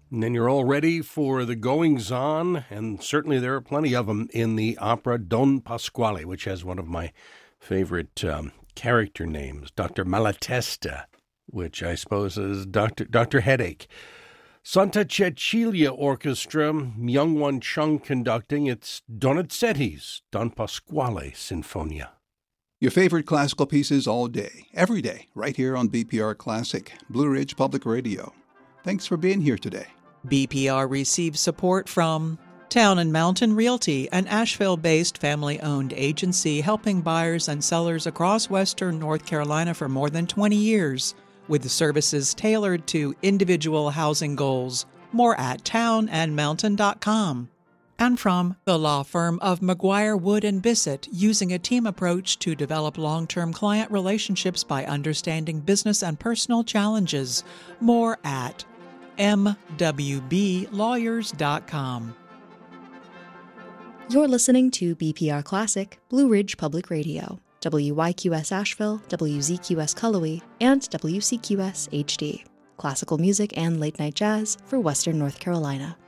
And then you're all ready for the goings-on, and certainly there are plenty of them in the opera Don Pasquale, which has one of my favorite character names, Dr. Malatesta, which I suppose is Dr. Headache. Santa Cecilia Orchestra, Myung-Won Chung conducting. It's Donizetti's Don Pasquale Sinfonia. Your favorite classical pieces all day, every day, right here on BPR Classic, Blue Ridge Public Radio. Thanks for being here today. BPR receives support from Town and Mountain Realty, an Asheville-based family-owned agency helping buyers and sellers across western North Carolina for more than 20 years, with services tailored to individual housing goals. More at townandmountain.com. And from the law firm of McGuire, Wood & Bissett, using a team approach to develop long-term client relationships by understanding business and personal challenges. More at mwblawyers.com. You're listening to BPR Classic, Blue Ridge Public Radio, WYQS Asheville, WZQS Cullowhee, and WCQS HD. Classical music and late-night jazz for Western North Carolina.